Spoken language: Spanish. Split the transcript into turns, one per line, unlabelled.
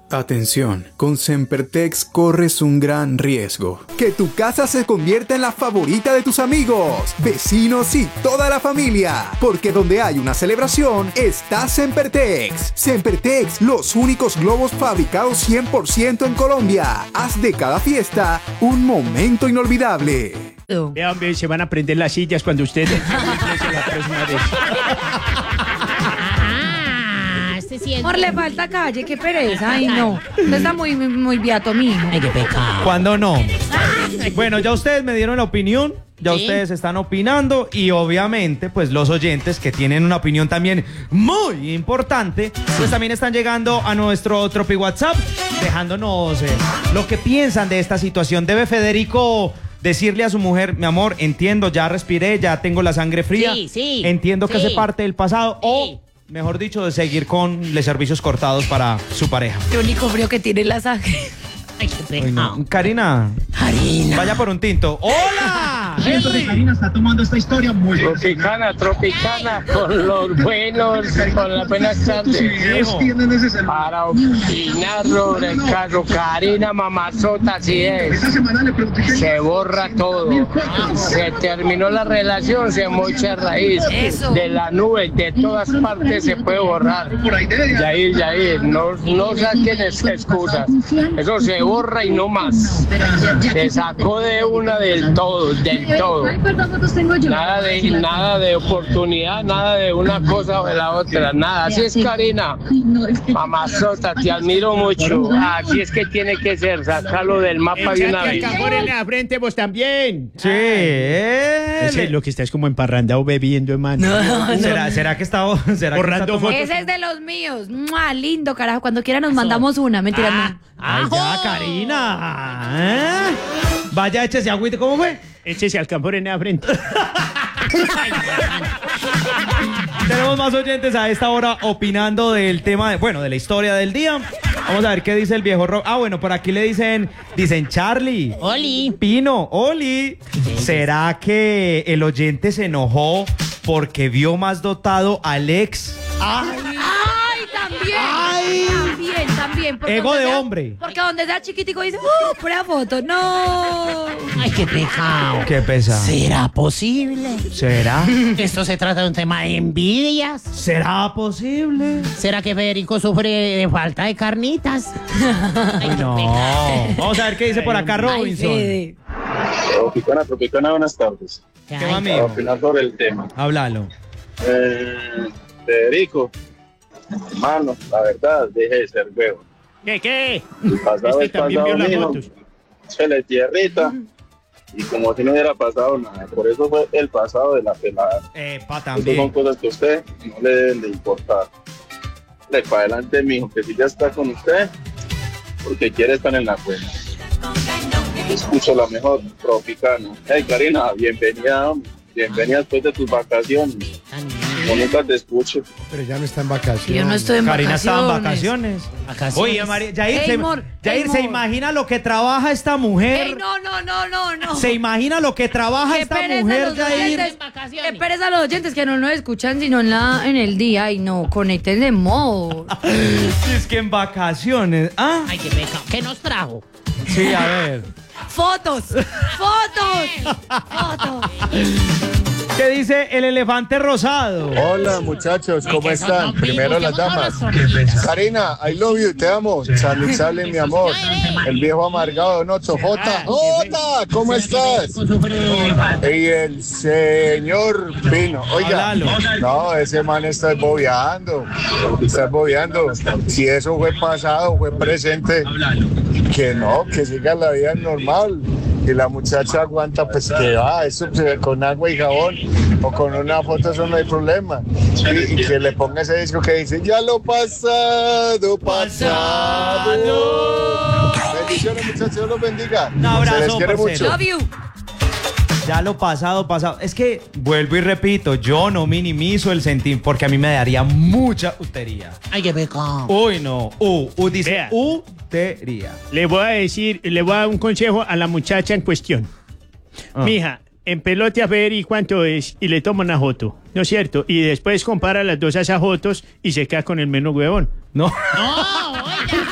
Atención, con Sempertex corres un gran riesgo. Que tu casa se convierta en la favorita de tus amigos, vecinos y toda la familia. Porque donde hay una celebración, está Sempertex. Sempertex, los únicos globos fabricados 100% en Colombia. Haz de cada fiesta un momento inolvidable.
Vea, hombre, se van a prender las sillas cuando ustedes la próxima vez.
Amor, le falta calle, qué pereza. Ay, no. Usted está muy beato, mijo.
Ay, qué pecado.
¿Cuándo no? Bueno, ya ustedes me dieron la opinión, ya ustedes están opinando y obviamente pues los oyentes que tienen una opinión también muy importante, pues también están llegando a nuestro Tropi WhatsApp, dejándonos lo que piensan de esta situación. ¿Debe Federico decirle a su mujer, mi amor, entiendo, ya respiré, ya tengo la sangre fría, entiendo que hace parte del pasado, o mejor dicho, de seguir con los servicios cortados para su pareja?
El único frío que tiene la sangre.
Ay, qué pecado.
Karina, vaya por un tinto. ¡Hola!
Entonces Karina está tomando esta historia muy
Tropicana, con los buenos, con las buenas tardes. Para opinar sobre el caso, Karina Mamazota, así es. Se borra todo. Se terminó la relación, se mocha raíz. De la nube, de todas partes se puede borrar. Yair, no saquen excusas. Eso se borra y no más. Se sacó de una del todo. Nada de oportunidad, nada de una cosa o de la otra, nada. Así es, Karina. Mamazota, te admiro mucho. Así es que tiene que ser, sacarlo del mapa de una vez.
En la frente vos también.
Sí.
Ese es lo que estás como emparrandado bebiendo, hermano.
¿Será que está
borrando fotos?
Ese es de los míos. ¡Mua! Lindo, carajo. Cuando quiera nos mandamos una. Mentira, no.
Ay, ya, Karina. Vaya, échese agüita. ¿Cómo fue?
Échese alcanfor en la frente.
Tenemos más oyentes a esta hora opinando del tema, de la historia del día. Vamos a ver qué dice el viejo rock. Bueno, por aquí le dicen Charlie.
Oli.
Pino, Oli. ¿Será que el oyente se enojó porque vio más dotado al ex?
También.
Ego de hombre.
Porque donde sea chiquitico dice, pura foto. No.
Ay, qué pecado.
Qué pesado.
¿Será posible?
¿Será?
Esto se trata de un tema de envidias.
¿Será posible?
¿Será que Federico sufre de falta de carnitas? Ay,
no. Vamos a ver qué dice por acá Robinson.
Tropicana, buenas tardes.
¿Qué va, amigo?
Para opinar sobre el tema.
Háblalo.
Federico, hermano, la verdad, deje de ser huevo.
¿Qué?
El pasado es pasado, mijo. Se le tierrita. Y como si no hubiera pasado nada. Por eso fue el pasado de la pelada.
También.
Esas son cosas que a usted no le deben de importar. Le para adelante, mijo, que si ya está con usted, porque quiere estar en la cuenta. Escucho la mejor Tropicana. Hey, Karina, bienvenida después de tus vacaciones. Yo nunca te escucho.
Pero ya no está en vacaciones.
Yo no estoy en
Karina
vacaciones.
está en vacaciones. Oye, María, Yair, ¿se imagina lo que trabaja esta mujer?
No.
¿Se imagina lo que trabaja esta mujer, Yair?
Qué pereza a los oyentes que no nos escuchan sino en el día. Ay, no, conecten de modo.
Es que en vacaciones.
Ay, qué pecado. ¿Qué nos trajo?
Sí, a ver.
¡Fotos!
¿Qué dice el elefante rosado?
Hola, muchachos, ¿cómo están? Primero las damas. Karina, I love you, te amo. Sale, mi amor. El viejo amargado, Noto. Jota, ¿cómo estás? Y el señor Pino. Oiga, no, ese man está bobeando. Si eso fue pasado, fue presente, que no, que siga la vida normal. Y la muchacha aguanta, pues que va, eso con agua y jabón o con una foto, eso no hay problema. Y que le ponga ese disco que dice, ya lo pasado. Bendiciones, muchachos, Dios los bendiga.
Un abrazo,
se les quiere mucho.
Love you.
Ya lo pasado. Es que, vuelvo y repito, yo no minimizo el sentir, porque a mí me daría mucha utería.
Ay, qué pecado.
Uy, no. Dice
Vea.
utería.
Le voy a dar un consejo a la muchacha en cuestión. Mija, empelote a Federico cuánto es y le toma una foto, ¿no es cierto? Y después compara las dos a esas fotos y se queda con el menos huevón.
No.